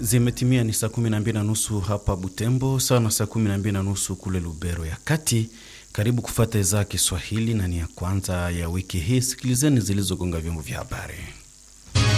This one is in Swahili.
Zimetimia ni saa 12:30 hapa Butembo, sawa na saa 12:30 kule Lubero ya Kati. Karibu kufuata idhaa ya Kiswahili na ni ya kwanza ya wiki hii. Sikilizeni zilizogonga vyombo vya habari.